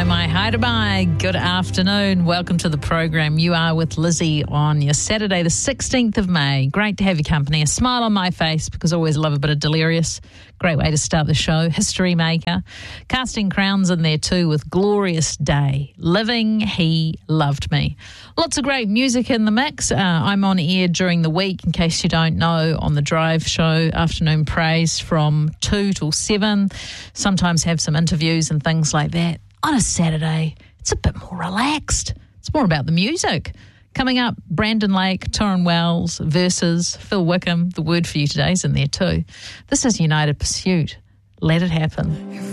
my, hi to my. Good afternoon. Welcome to the program. You are with Lizzie on your Saturday, the 16th of May. Great to have your company. A smile on my face because I always love a bit of delirious. Great way to start the show. History maker. Casting crowns in there too with Glorious Day. Living, He Loved Me. Lots of great music in the mix. I'm on air during the week, in case you don't know, on the Drive show, Afternoon Praise from 2 till 7. Sometimes have some interviews and things like that. On a Saturday, it's a bit more relaxed. It's more about the music. Coming up, Brandon Lake, Torrin Wells, Versus, Phil Wickham. The word for you today's in there too. This is United Pursuit. Let it happen.